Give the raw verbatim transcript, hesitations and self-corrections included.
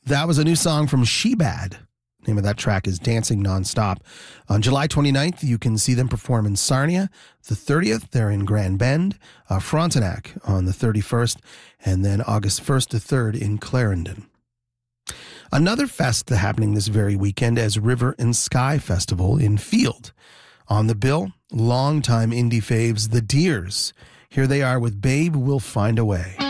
That was a new song from Shebad. Name of that track is Dancing Nonstop. On July twenty-ninth, you can see them perform in Sarnia. The thirtieth, they're in Grand Bend. Uh, Frontenac on the thirty-first, and then August first to third in Clarendon. Another fest happening this very weekend is River and Sky Festival in Field. On the bill, longtime indie faves, The Deers. Here they are with Babe Will Find a Way.